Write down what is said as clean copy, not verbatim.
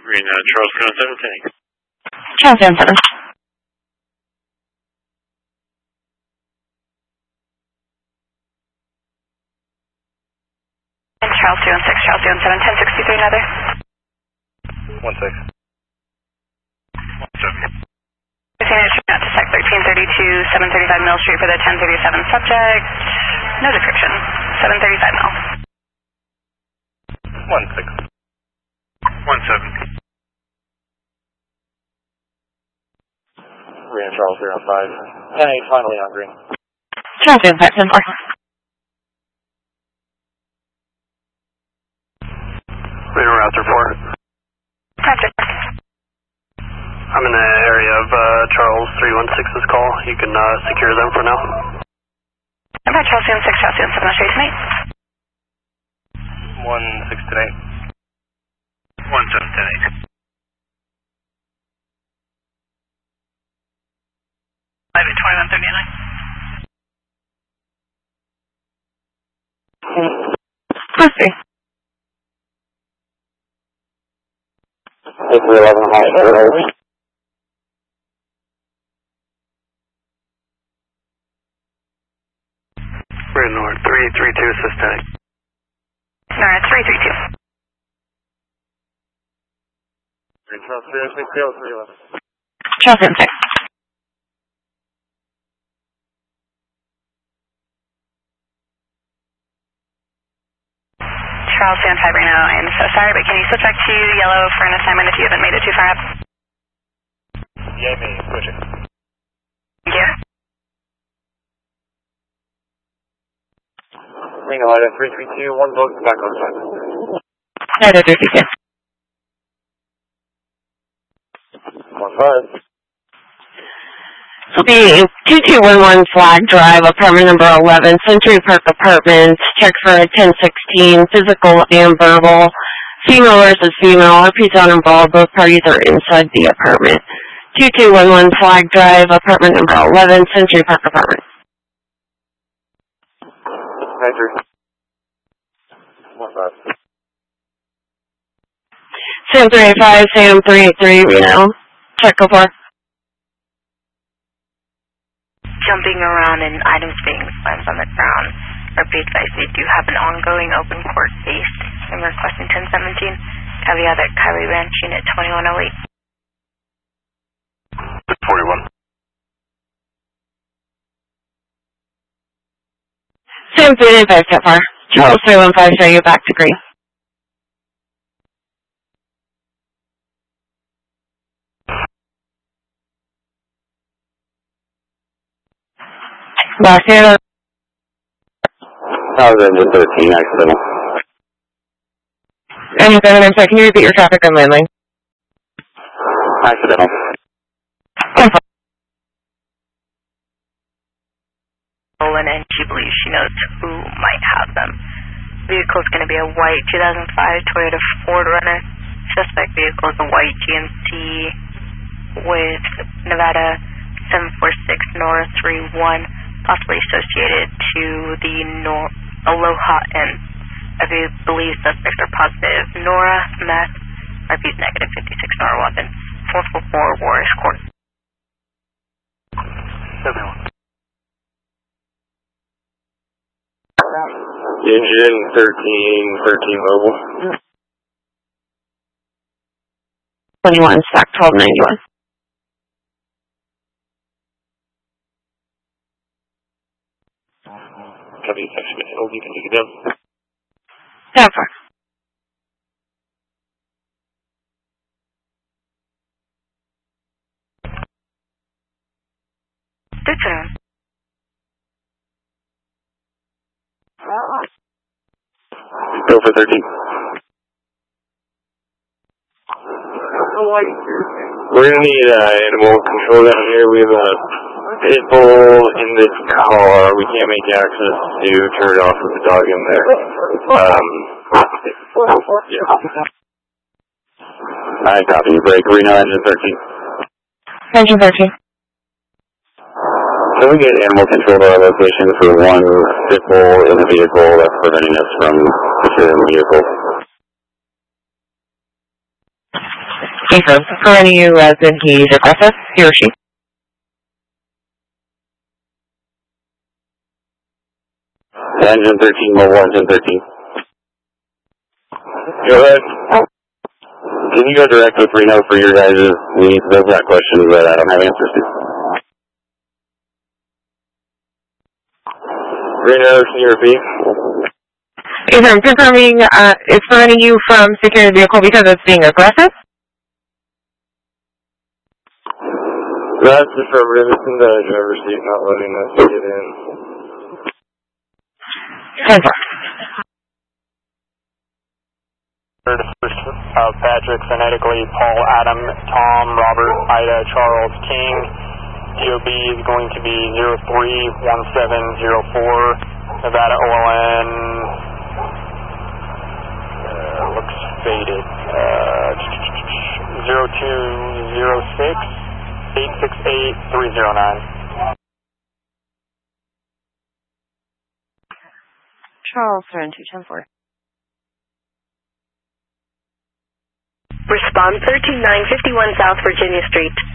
Charles County 17. Charles County 7. Charles 216, Charles 217, 1063, another. 16. 17. Out to Sec 1332, 735 Mill Street for the 1037 subject. No description. 735 Mill. 16. 17. Green Charles 315. 10-8 finally on green. Charles 215, 10-4. Green Raptor 4. Raptor. I'm in the area of Charles 316's call. You can secure them for now. I'm at Charles 216, Charles 217, I'll show you tonight. 16-8. 17-8. 2139. Pussy. 11 high. We're North 332 systemic. North 332. Charles 316, 311. Charles 216. Charles 215 right now. I'm so sorry, but can you switch back to yellow for an assignment if you haven't made it too far up? Yeah, me. Switching. Thank you. Single item 332, one boat back on side. Neither 32. 15. This will be 2211 Flag Drive, apartment number 11, Century Park Apartments. Check for a 1016, physical and verbal. Female versus female, RP's not involved, both parties are inside the apartment. 2211 Flag Drive, apartment number 11, Century Park Apartments. Roger. 15. Sam 385, Sam 383, Reno. Check go far. Jumping around and items being slammed on the ground. Repeat advice, we do have an ongoing open court case. I'm requesting 1017. Caveat at Kylie Ranch, Unit 2108. 41. Sam 385, so far. Charles 315, show you back to green. Last year. I was engine 13, accidental. And then I'm sorry, can you repeat your traffic on landline? Accidental. And she believes she knows who might have them. Vehicle is going to be a white 2005 Toyota Ford Runner. Suspect vehicle is a white GMC with Nevada 746 Nora 31, possibly associated to the Aloha Inn. I believe suspects are positive. Nora, meth, RP's negative 56 Nora weapon, 444 Warriors Court. 71. Engine 13 mobile. 21, stock 1291. Copy, section held, you can take it down. Yeah, far. Good turn. Go for 13. We're going to need animal control down here. We have a pit bull in this car. We can't make access to turn it off with the dog in there. Yeah. I copy. Break. Reno engine 13. Engine 13. Can we get animal control to our location for one pit bull in the vehicle that's preventing us from securing the vehicle? Affirm. Providing you as in he's aggressive, he or she. Engine 13, mobile engine 13. Go ahead. Can you go direct with Reno for your guys' needs? They've got questions that I don't have answers to. Reno, can you repeat? Affirm. Confirming it's preventing you from securing the vehicle because it's being aggressive. That's affirmative. It's in the driver's seat, not letting us get in. 10-4. Patrick, phonetically, Paul, Adam, Tom, Robert, Ida, Charles, King. DOB is going to be 031704. Nevada OLN looks faded. 0206-868-309. Charles, 7210-4. Respond 13951 South Virginia Street.